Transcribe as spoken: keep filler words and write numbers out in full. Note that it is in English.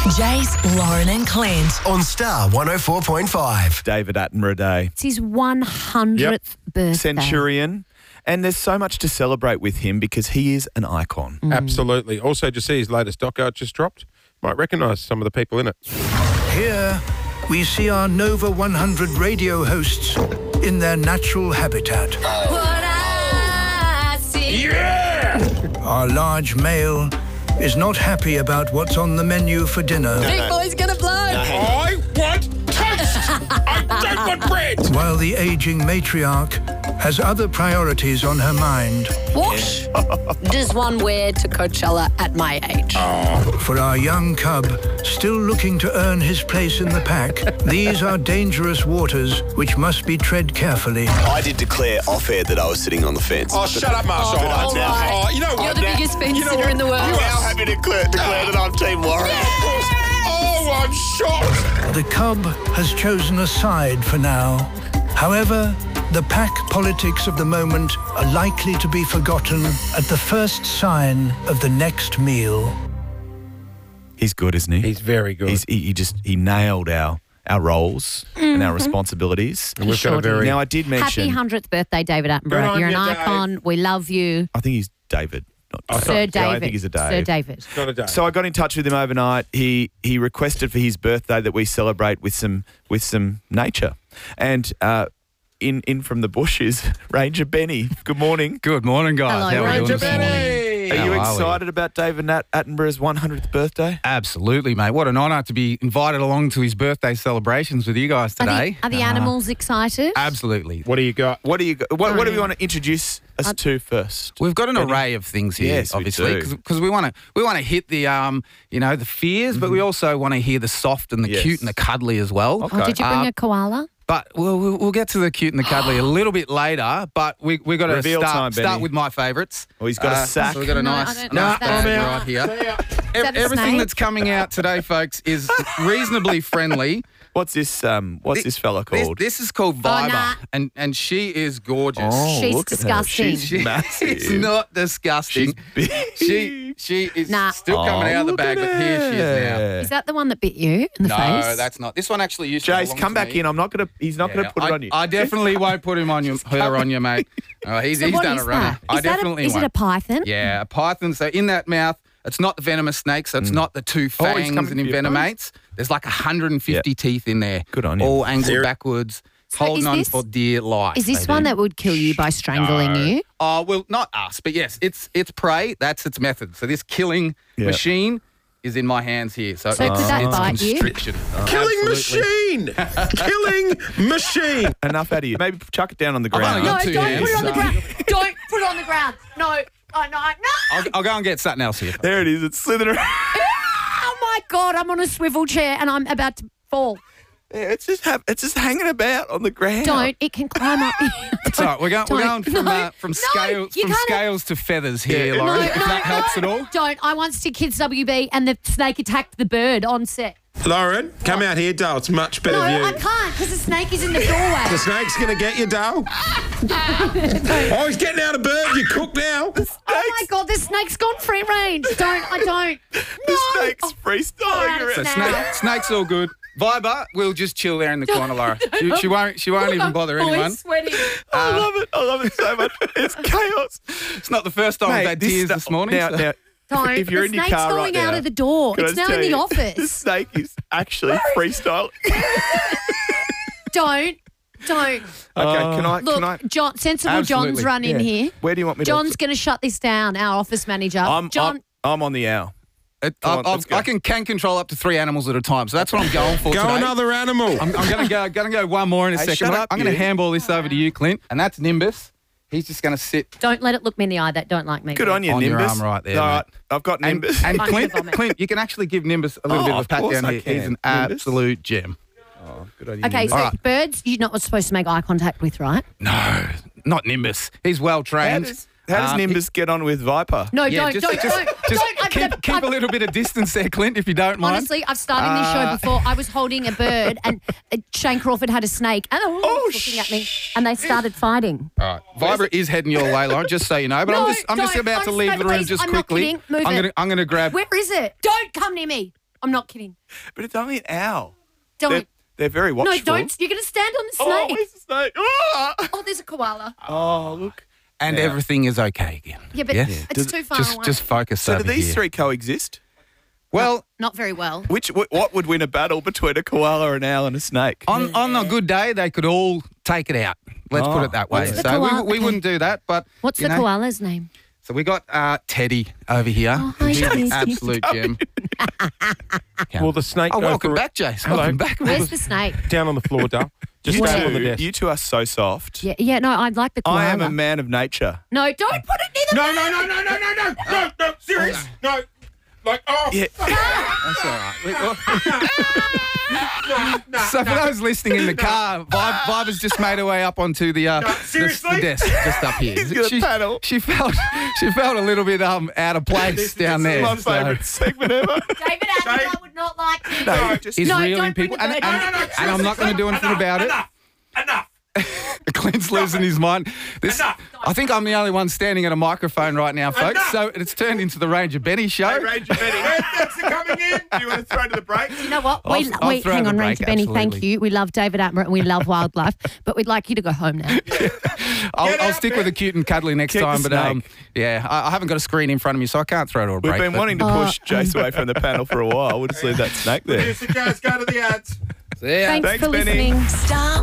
Jace, Lauren and Clint. On Star one oh four point five. David Attenborough Day. It's his one hundredth birthday. Centurion. And there's so much to celebrate with him because he is an icon. Mm. Absolutely. Also, just see his latest doco it just dropped. Might recognise some of the people in it. Here, we see our Nova one hundred radio hosts in their natural habitat. What I see. Our large male is not happy about what's on the menu for dinner. Big boy's gonna blow. I want toast! I don't want bread! While the aging matriarch has other priorities on her mind. What does one wear to Coachella at my age? For our young cub, still looking to earn his place in the pack, these are dangerous waters which must be tread carefully. I did declare off-air that I was sitting on the fence. Oh, shut up, Marshall. Oh, all right. Oh, you know You're what? the biggest fence you know sitter what? in the world. I'm now happy to declare, declare that I'm Team Warren. Oh, I'm shocked. The cub has chosen a side for now. However, the pack politics of the moment are likely to be forgotten at the first sign of the next meal. He's good, isn't he? He's very good. He's, he, he just he nailed our our roles and our responsibilities. and we've sure got a very... Now I did mention. Happy hundredth birthday, David Good Attenborough. on You're an you, Dave. icon. We love you. I think he's David. Not Oh, Dave. Sir sorry. David. Yeah, I think he's a Dave. Sir David. Not a day. So I got in touch with him overnight. He he requested for his birthday that we celebrate with some with some nature, and uh, in in from the bush is Ranger Benny. Good morning. Good morning, guys. Hello, How are we Ranger doing this morning? Benny! Are How you are we? excited about David Nat Attenborough's one hundredth birthday? Absolutely, mate. What an honour to be invited along to his birthday celebrations with you guys Are the, today. are the Uh, animals excited? Absolutely. What do you got? What do you go- what, what do Oh, we want to introduce us Uh, to first? We've got an Benny? array of things here, Yes, we obviously, do. because we want to we want to hit the um you know the fears, but we also want to hear the soft and the Yes. cute and the cuddly as well. Okay. Oh, did you bring Uh, a koala? But we'll, we'll we'll get to the cute and the cuddly a little bit later. But we we got to Reveal start time, start Benny. with my favourites. Oh, he's got a sack. So we got a No, I nice don't know nice if that's- bag I'm right out. here. that Ev- a everything snake? that's coming out today, folks, is reasonably friendly. What's this? Um, what's Thi- this fella This, called? this is called Viber, nah. and and she is gorgeous. Oh, She's look at her. disgusting. She's massive. It's not disgusting. She's big. She she is Nah. still coming Oh, out of the look bag, at but here she is now. her. Is that the one that bit you in the No, face? that's not. This one actually used to Jace, belong come to back me. in. I'm not gonna. He's not Yeah, gonna put I, it on you. I definitely won't put him on you, her on you, mate. Oh, he's So he's what done is a runner. that? I Is that a- definitely is won't. it a python? Yeah, a python. So in that mouth, it's not the venomous snake, so it's not the two Oh, he's fangs coming and for your envenomates. There's like one hundred fifty teeth in there. Good on you. All angled Zero. backwards, So holding is on this- for dear life. Is this they one do. that would kill you by strangling you? Oh, well, not us, but yes, it's it's prey. That's its method. So this killing Yeah. machine is in my hands here. So, So it's, could that it's bite you? constriction. Killing Absolutely. machine! Killing machine! Enough out of you. Maybe chuck it down on the I've ground. only No, got two don't hands, put it on the so- ground. Don't put it on the ground. No, oh, no, no. I'll, I'll go and get something else here. There it is. It's slithering around. Oh my God, I'm on a swivel chair and I'm about to fall. Yeah, it's just have, it's just hanging about on the ground. Don't. It can climb up. It's all right. We're going, we're going Don't. from No, uh, from no, scales you from can't- scales to feathers here, Yeah. Lauren. No, if no, that helps no. at all. Don't. I once did Kids W B and the snake attacked the bird on set. Lauren, come out here, Dale. It's much better No, view. I can't because the snake is in the doorway. The snake's going to get you, Dale. Oh, he's getting out of bird. You cook now. Oh my God, the snake's gone free range. Don't. I don't. The No. snake's freestyling Alright, around. So Now. snake, snake's all good. Viber, we'll just chill there in the corner, Laura. She, she won't. She won't Look, even I'm bother always anyone. sweating. I love it. I love it so much. It's chaos. It's not the first time Mate, we've had this tears sna- this morning. Now, so- now, Don't. if you're the in your snake's car going right out now, of the door. can I It's now tell in the you, office. The snake is actually freestyling. Don't. Don't. Okay, can I? Look, can I? John, sensible Absolutely. John's run in Yeah. here. Where do you want me John's to? going to shut this down, our office manager. I'm, John, I'm, I'm on the owl. It, Come I, on, I, let's go. I can can control up to three animals at a time, so that's what I'm going for Go today. another animal. I'm, I'm going to go. Going to go one more in a Hey, second. shut I'm, up, I'm going to you. handball this over to you, Clint, and that's Nimbus. He's just going to sit don't let it look me in the eye that don't like me. Good on you, on your Nimbus. arm right there, All mate. right, I've got and, Nimbus. and Fun to Clint, vomit. Clint, you can actually give Nimbus a little Oh, bit of a of pat course down I here. can. He's an Nimbus. absolute gem. Oh, good on you, Okay, Nimbus. so All right. birds, you're not supposed to make eye contact with, right? No, not Nimbus. He's well How trained. does, how does Um, Nimbus get on with Viper? No, Yeah, don't, just, don't, just, don't, just don't. I've- keep, I've- keep a I've- little bit of distance there, Clint, if you don't mind. Honestly, I've started this Uh, show before. I was holding a bird and uh, Shane Crawford had a snake and oh, Oh, looking at me and they started fighting. All right, Viber is heading your way, Lauren. Just so you know. But No, I'm just, I'm just don't. about to Don't leave stay, the room please. just I'm not quickly. kidding. Move I'm it. gonna, I'm gonna grab. Where is it? Don't come near me. I'm not kidding. But it's only an owl. Don't. They're, they're very no, watchful. don't. You're going to stand on the Oh, snake. where's the snake? Oh, Oh, there's a koala. oh look. And Yeah. everything is okay again. Yeah, but Yeah? it's Does- too far Just, away. just focus So do over these here. three coexist? Well, Not very well. Which wh- what would win a battle between a koala, an owl, and a snake? on, on a good day, they could all take it out. Let's Oh. put it that way. What's the So we, koala- we okay. wouldn't do that, but What's you the know. koala's name? So we got uh, Teddy over here. Oh, hi, He's an Teddy. absolute gem. Will the snake Oh, go welcome for back, Jace. Hello. Welcome back. Where's the snake? down on the floor, Dale? Just you, stand two, on the desk. you two are so soft. Yeah, yeah. No, I'd like the koala. I am a man of nature. No, don't put it near the. No, no, no, no, no, no, no, no, no, serious, no, like, oh, Yeah. That's all right. We- well- so for those listening in the car, Vibe, Vibe has just made her way up onto the, uh, the, seriously? the desk just up here. He's got a she, paddle. she felt she felt a little bit um out of place down This there. is so- my favourite segment ever. David Attenborough would not like you. No, just Is No, reeling don't bring people, the and, bird. and, No, no, no, and I'm not going to do anything about it. Enough, enough. Clint's losing his mind. This, Enough. I think I'm the only one standing at a microphone right now, folks. Enough. So it's turned into the Ranger Benny show. Hey, Ranger Benny. Thanks for coming in. Do you want to throw to the break? You know what? I'll- we, I'll we throw hang the on, break, Ranger Benny. Thank absolutely. you. We love David Attenborough and we love wildlife, but we'd like you to go home now. I'll, Get I'll out, stick Ben. with the cute and cuddly next Kick the time. But um, snake. yeah, I, I haven't got a screen in front of me, so I can't throw to a We've break. been but- wanting to Oh, push Jace away from the panel for a while. We'll just leave that snake there. Producer Jazz, go to the ads. Yeah. Thanks, Thanks, for Benny. listening. Star